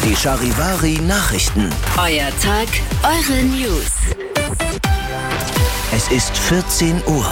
Die Charivari Nachrichten. Euer Tag, eure News. Es ist 14 Uhr.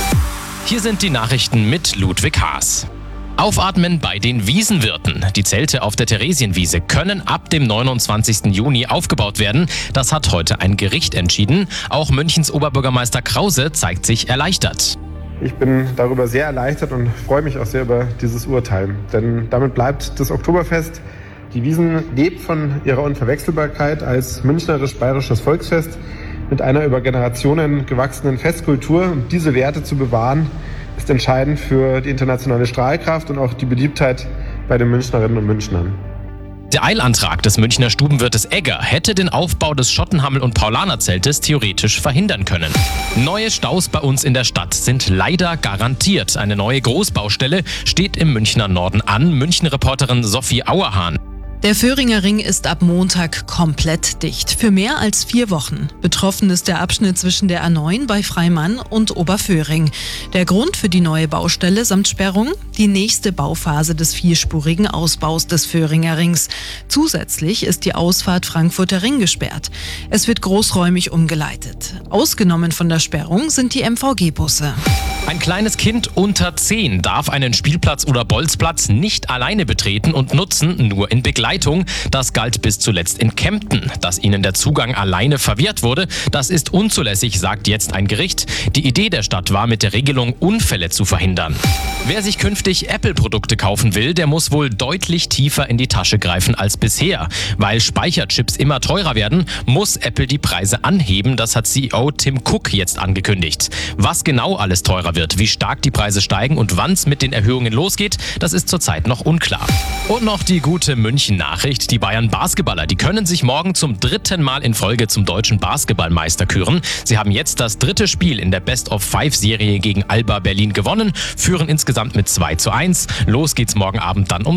Hier sind die Nachrichten mit Ludwig Haas. Aufatmen bei den Wiesenwirten. Die Zelte auf der Theresienwiese können ab dem 29. Juni aufgebaut werden. Das hat heute ein Gericht entschieden. Auch Münchens Oberbürgermeister Krause zeigt sich erleichtert. Ich bin darüber sehr erleichtert und freue mich auch sehr über dieses Urteil. Denn damit bleibt das Oktoberfest. Die Wiesn lebt von ihrer Unverwechselbarkeit als münchnerisch-bayerisches Volksfest mit einer über Generationen gewachsenen Festkultur. Und diese Werte zu bewahren, ist entscheidend für die internationale Strahlkraft und auch die Beliebtheit bei den Münchnerinnen und Münchnern. Der Eilantrag des Münchner Stubenwirtes Egger hätte den Aufbau des Schottenhammel- und Paulanerzeltes theoretisch verhindern können. Neue Staus bei uns in der Stadt sind leider garantiert. Eine neue Großbaustelle steht im Münchner Norden an. München-Reporterin Sophie Auerhahn. Der Vöhringer Ring ist ab Montag komplett dicht. Für mehr als 4 Wochen. Betroffen ist der Abschnitt zwischen der A9 bei Freimann und Obervöhring. Der Grund für die neue Baustelle samt Sperrung? Die nächste Bauphase des 4-spurigen Ausbaus des Vöhringer Rings. Zusätzlich ist die Ausfahrt Frankfurter Ring gesperrt. Es wird großräumig umgeleitet. Ausgenommen von der Sperrung sind die MVG-Busse. Ein kleines Kind unter 10 darf einen Spielplatz oder Bolzplatz nicht alleine betreten und nutzen, nur in Begleitung. Das galt bis zuletzt in Kempten. Dass ihnen der Zugang alleine verwehrt wurde, das ist unzulässig, sagt jetzt ein Gericht. Die Idee der Stadt war, mit der Regelung Unfälle zu verhindern. Wer sich künftig Apple-Produkte kaufen will, der muss wohl deutlich tiefer in die Tasche greifen als bisher. Weil Speicherchips immer teurer werden, muss Apple die Preise anheben. Das hat CEO Tim Cook jetzt angekündigt. Was genau alles teurer wird, wie stark die Preise steigen und wann es mit den Erhöhungen losgeht, das ist zurzeit noch unklar. Und noch die gute München-Nachricht. Die Bayern-Basketballer, die können sich morgen zum 3. Mal in Folge zum deutschen Basketballmeister küren. Sie haben jetzt das 3. Spiel in der Best-of-5-Serie gegen Alba Berlin gewonnen, führen insgesamt mit 2:1. Los geht's morgen Abend dann um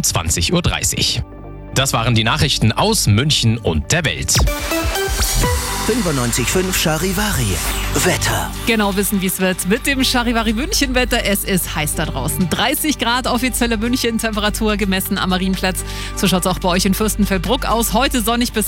20:30 Uhr. Das waren die Nachrichten aus München und der Welt. 95.5 Charivari. Wetter. Genau wissen, wie es wird mit dem Charivari München Wetter. Es ist heiß da draußen. 30 Grad offizielle München Temperatur gemessen am Marienplatz. So schaut es auch bei euch in Fürstenfeldbruck aus. Heute sonnig bis